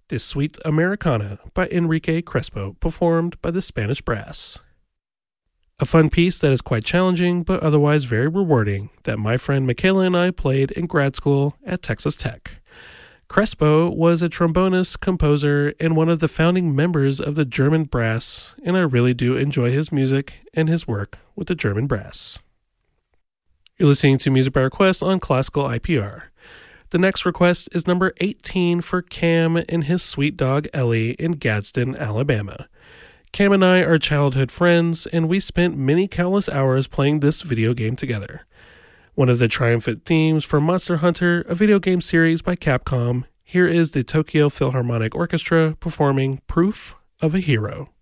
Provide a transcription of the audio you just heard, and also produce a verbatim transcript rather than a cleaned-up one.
the Suite Americana by Enrique Crespo, performed by the Spanish Brass. A fun piece that is quite challenging but otherwise very rewarding that my friend Michaela and I played in grad school at Texas Tech. Crespo was a trombonist, composer, and one of the founding members of the German Brass, and I really do enjoy his music and his work with the German Brass. You're listening to Music by Request on Classical I P R. The next request is number eighteen for Cam and his sweet dog Ellie in Gadsden, Alabama. Cam and I are childhood friends, and we spent many countless hours playing this video game together. One of the triumphant themes for Monster Hunter, a video game series by Capcom, here is the Tokyo Philharmonic Orchestra performing Proof of a Hero.